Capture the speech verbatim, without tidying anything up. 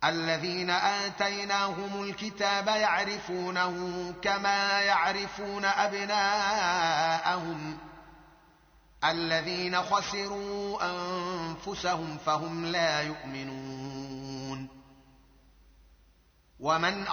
الذين آتيناهم الكتاب يعرفونه كما يعرفون أبناءهم الذين خسروا أنفسهم فهم لا يؤمنون. ومن